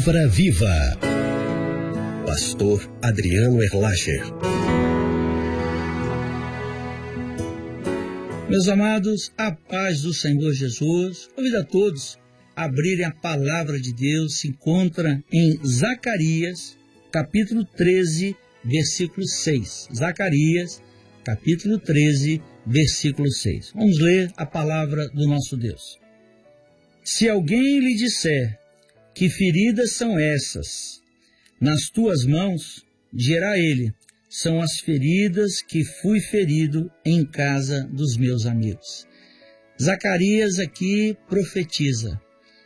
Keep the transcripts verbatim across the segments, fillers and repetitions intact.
Palavra Viva. Pastor Adriano Erlacher. Meus amados, a paz do Senhor Jesus. Convido a todos a abrirem a palavra de Deus. Se encontra em Zacarias, capítulo treze, versículo seis. Zacarias, capítulo treze, versículo seis. Vamos ler a palavra do nosso Deus. Se alguém lhe disser: que feridas são essas nas tuas mãos, dirá ele: são as feridas que fui ferido em casa dos meus amigos. Zacarias aqui profetiza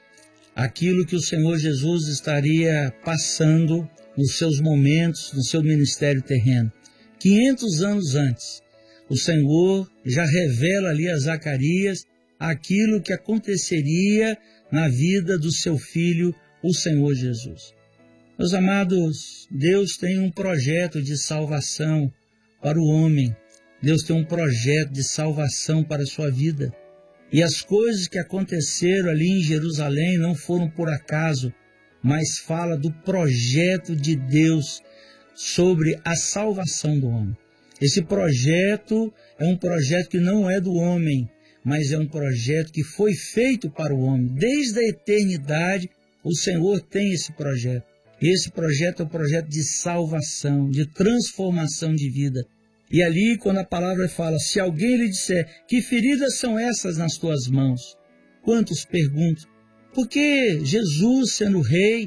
aquilo que o Senhor Jesus estaria passando nos seus momentos, no seu ministério terreno. quinhentos anos antes, o Senhor já revela ali a Zacarias aquilo que aconteceria na vida do seu filho, o Senhor Jesus. Meus amados, Deus tem um projeto de salvação para o homem. Deus tem um projeto de salvação para a sua vida. E as coisas que aconteceram ali em Jerusalém não foram por acaso, mas fala do projeto de Deus sobre a salvação do homem. Esse projeto é um projeto que não é do homem, mas é um projeto que foi feito para o homem. Desde a eternidade, o Senhor tem esse projeto. Esse projeto é um projeto de salvação, de transformação de vida. E ali, quando a palavra fala, se alguém lhe disser: que feridas são essas nas tuas mãos? Quantos perguntam? Porque Jesus, sendo rei,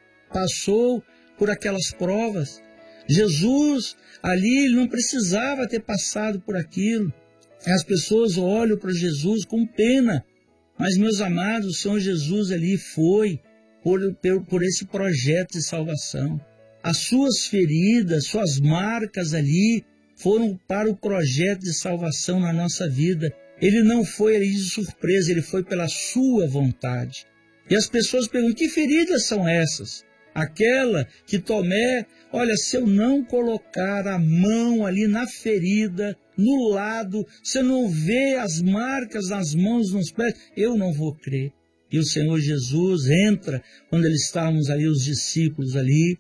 passou por aquelas provas. Jesus, ali, ele não precisava ter passado por aquilo. As pessoas olham para Jesus com pena. Mas, meus amados, o Senhor Jesus ali foi por, por, por esse projeto de salvação. As suas feridas, suas marcas ali foram para o projeto de salvação na nossa vida. Ele não foi ali de surpresa, ele foi pela sua vontade. E as pessoas perguntam: que feridas são essas? Aquela que Tomé, olha, se eu não colocar a mão ali na ferida, no lado, se eu não ver as marcas nas mãos, nos pés, eu não vou crer. E o Senhor Jesus entra, quando eles estávamos ali, os discípulos ali,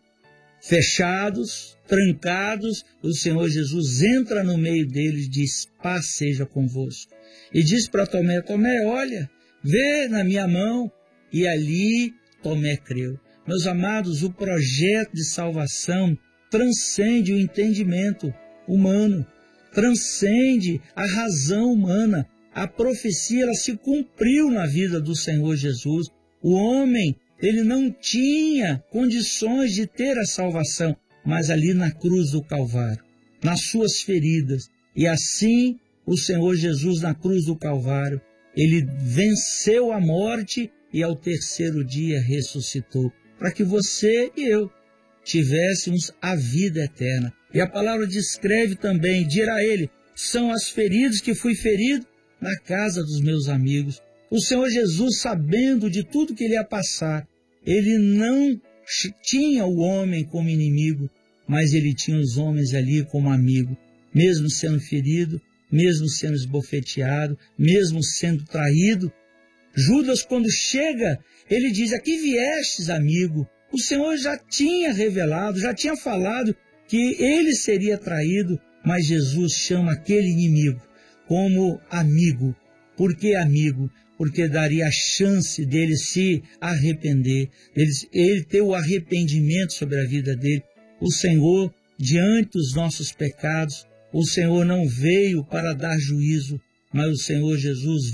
fechados, trancados, o Senhor Jesus entra no meio deles e diz: paz seja convosco. E diz para Tomé: Tomé, olha, vê na minha mão. E ali Tomé creu. Meus amados, o projeto de salvação transcende o entendimento humano, transcende a razão humana. A profecia, ela se cumpriu na vida do Senhor Jesus. O homem, ele não tinha condições de ter a salvação, mas ali na cruz do Calvário, nas suas feridas. E assim, o Senhor Jesus na cruz do Calvário, ele venceu a morte e ao terceiro dia ressuscitou, para que você e eu tivéssemos a vida eterna. E a palavra descreve também, dirá ele: são as feridas que fui ferido na casa dos meus amigos. O Senhor Jesus, sabendo de tudo que ele ia passar, ele não tinha o homem como inimigo, mas ele tinha os homens ali como amigo, mesmo sendo ferido, mesmo sendo esbofeteado, mesmo sendo traído. Judas, quando chega, ele diz: aqui viestes, amigo. O Senhor já tinha revelado, já tinha falado que ele seria traído, mas Jesus chama aquele inimigo como amigo. Por que amigo? Porque daria a chance dele se arrepender, ele, ele ter o arrependimento sobre a vida dele. O Senhor, diante dos nossos pecados, o Senhor não veio para dar juízo, mas o Senhor Jesus